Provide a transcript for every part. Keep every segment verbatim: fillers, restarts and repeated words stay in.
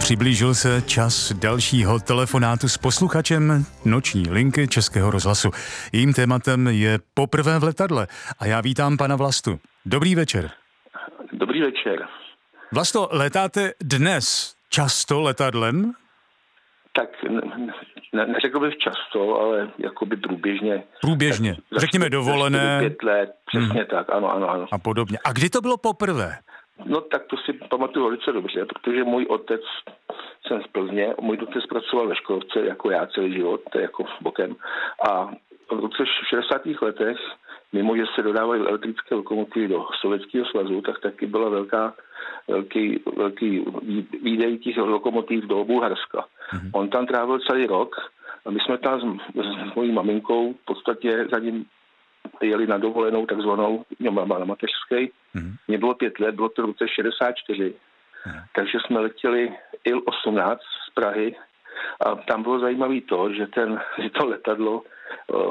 Přiblížil se čas dalšího telefonátu s posluchačem noční linky Českého rozhlasu. Jejím tématem je Poprvé v letadle a já vítám pana Vlastu. Dobrý večer. Dobrý večer. Vlasto, letáte dnes často letadlem? Tak ne, neřekl bych často, ale jakoby průběžně. Průběžně. Tak, Řekněme dovolené. Pět let, přesně hmm. tak, ano, ano, ano. A podobně. A kdy to bylo poprvé? No tak to si pamatuju velice dobře, protože můj otec, jsem z Plzně, můj otec pracoval ve Škodovce, jako já celý život, to je jako bokem. A v roce šedesátých letech, mimo že se dodávaly elektrické lokomotivy do Sovětského svazu, tak taky byla velká, velký, velký výdej těch lokomotiv do Bulharska. Mm-hmm. On tam trávil celý rok a my jsme tam s, s mojí maminkou v podstatě za ním jeli na dovolenou takzvanou, na mateřské. Mm-hmm. Mně bylo pět let, bylo to v roce šedesát čtyři. Mm-hmm. Takže jsme letěli I L osmnáct z Prahy a tam bylo zajímavé to, že, ten, že to letadlo uh,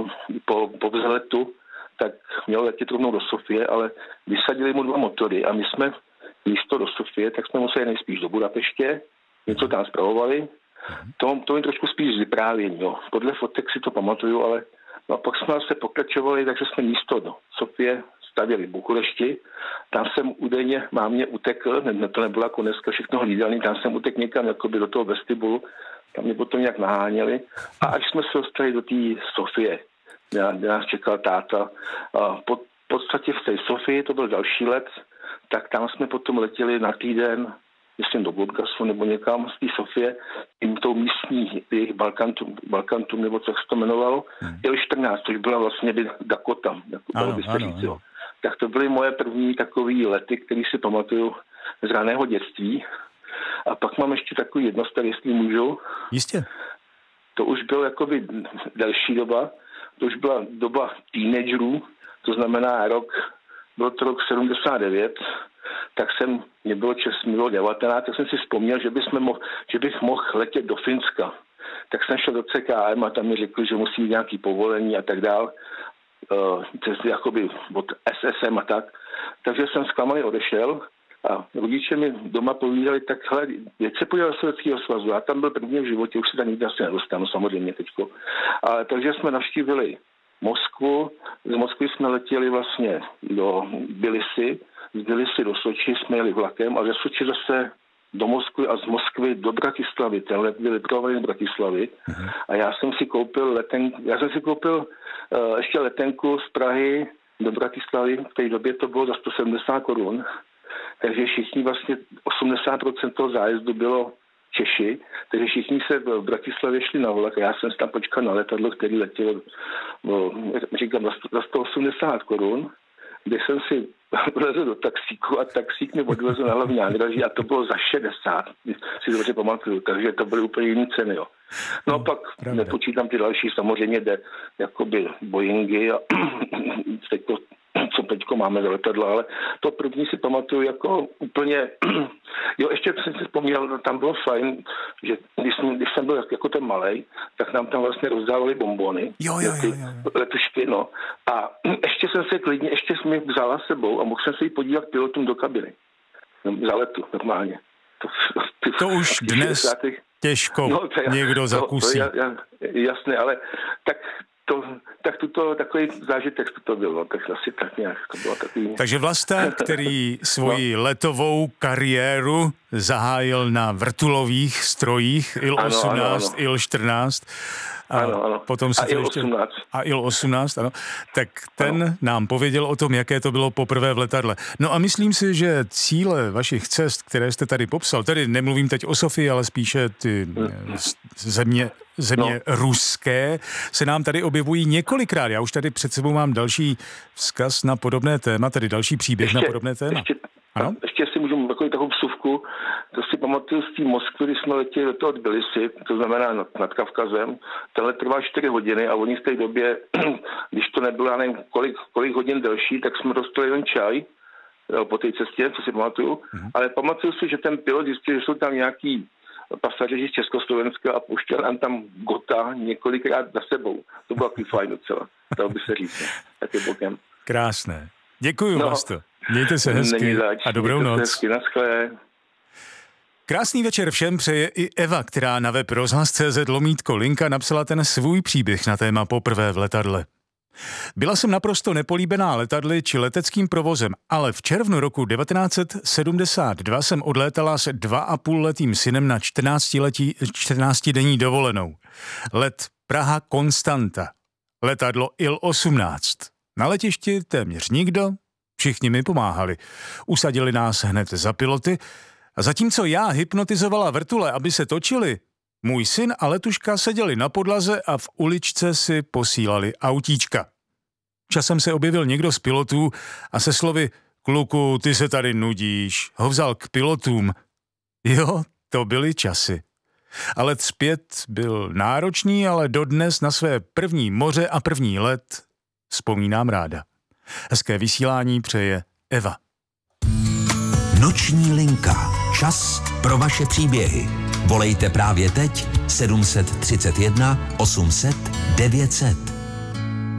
po, po vzletu tak mělo letět rovnou do Sofie, ale vysadili mu dva motory a my jsme místo do Sofie, tak jsme museli nejspíš do Budapeště, něco tam zpravovali. To, to mi trošku spíš vyprávění. Jo. Podle fotek si to pamatuju, ale no, pak jsme se pokračovali, takže jsme místo do Sofie stavěli v Bukurešti. Tam jsem údajně mámě utekl, ne, to nebylo jako dneska všechno hlídaný, tam jsem utekl někam jakoby do toho vestibulu, tam mě potom nějak naháněli. A až jsme se dostali do té Sofie, kde nás čekal táta. A po podstatě v té Sofii, to byl další let, tak tam jsme potom letěli na týden, myslím do Burgasu nebo někam z té Sofie, tím tou místní jejich Balkantum, Balkantum, nebo co se to jmenovalo, hmm. I L čtrnáct, což byla vlastně Dakota, jako ano, byste ano, říct, ano. Tak to byly moje první takový lety, které si pamatuju z raného dětství. A pak mám ještě takový jednostar, jestli můžu. Jistě. To už bylo jakoby delší doba, to už byla doba teenagerů, to znamená rok, byl to rok sedmdesát devět, tak jsem, mě bylo čest, mě bylo devatenáct, tak jsem si vzpomněl, že, mohl, že bych mohl letět do Finska. Tak jsem šel do C K M a tam mi řekli, že musí mít nějaký povolení a tak dál, uh, jakoby od S S M a tak. Takže jsem zklamaný odešel a rodiče mi doma povídali, tak hele, jak se podíval do Sovětského svazu, já tam byl první v životě, už se tam nikdy asi nedostanu, samozřejmě teďko. Ale takže jsme navštívili Moskvu, z Moskvy jsme letěli vlastně do Tbilisi, z Tbilisi do Soči jsme jeli vlakem a ze Soči zase do Moskvy a z Moskvy do Bratislavy. Ten let byl vypravovaný z Bratislavy uh-huh. a já jsem si koupil letenku, já jsem si koupil uh, ještě letenku z Prahy do Bratislavy, v té době to bylo za sto sedmdesát korun, takže všichni vlastně osmdesát procent toho zájezdu bylo Češi, takže všichni se v Bratislavě šli na vlak a já jsem tam počkal na letadlo, který letělo, no, říkám, za sto osmdesát korun, kde jsem si vlezl do taxíku a taxík mě odvezl na hlavní nádraží a to bylo za šedesát, si dobře pamatuju, takže to byly úplně jiné ceny, jo. No a pak Pravda. Nepočítám ty další, samozřejmě jde jakoby Boeingy a teďko, co teďko máme za letadla, ale to první si pamatuju jako úplně, jo, ještě jsem si vzpomněl, tam bylo fajn, že když jsem, když jsem byl jako ten malej, tak nám tam vlastně rozdávali bonbony, jo, jo, jo, jo. letušky, no. A ještě jsem se klidně, ještě jsem mi vzala sebou a mohl jsem se jí podívat pilotům do kabiny. Za letu, normálně. To, to, to už dnes šedesátých těžko no, to, někdo zakusí. To, to, jasné, ale tak To, tak tuto, takový zážitek to bylo, tak asi tak nějak to bylo takový. Takže Vlasta, který svoji no. letovou kariéru zahájil na vrtulových strojích I L osmnáct, I L čtrnáct a ano, ano. potom se a I L osmnáct. A I L osmnáct, ano. Tak ten ano. nám pověděl o tom, jaké to bylo poprvé v letadle. No a myslím si, že cíle vašich cest, které jste tady popsal, tedy nemluvím teď o Sofii, ale spíše ty hmm. země země no. ruské, se nám tady objevují několikrát. Já už tady před sebou mám další vzkaz na podobné téma, tedy další příběh ještě, na podobné téma. Ještě, ano? ještě si můžu takovou takovou vsuvku, to si pamatuju z té Moskvy, když jsme letěli do toho Tbilisi, to znamená nad, nad Kavkazem, tenhle trvá čtyři hodiny a oni v té době, když to nebylo, já nevím, kolik, kolik hodin delší, tak jsme dostali jen čaj po té cestě, co si pamatuju, uh-huh. ale pamatuju si, že ten pilot zjistil, že jsou tam nějaký pasažeři z Československa a puštěl nám tam Gota několikrát za sebou. To bylo takový fajn docela, dalo by se říct. Tak je bokem. Krásné. Děkuju, no, Vlasto. Mějte se hezky zač, a dobrou noc. Hezky, naschle. Krásný večer všem přeje i Eva, která na web rozhlas tečka cé zet lomítko linka napsala ten svůj příběh na téma poprvé v letadle. Byla jsem naprosto nepolíbená letadly či leteckým provozem, ale v červnu roku devatenáct set sedmdesát dva jsem odlétala s dva a půl letým synem na čtrnáctidenní dovolenou. Let Praha Konstanta. Letadlo I L osmnáct. Na letišti téměř nikdo, všichni mi pomáhali. Usadili nás hned za piloty a zatímco já hypnotizovala vrtule, aby se točily, můj syn a letuška seděli na podlaze a v uličce si posílali autíčka. Časem se objevil někdo z pilotů a se slovy "Kluku, ty se tady nudíš", ho vzal k pilotům. Jo, to byly časy. A let zpět byl náročný, ale dodnes na své první moře a první let vzpomínám ráda. Hezké vysílání přeje Eva. Noční linka. Čas pro vaše příběhy. Volejte právě teď sedm set třicet jedna osm set devět set.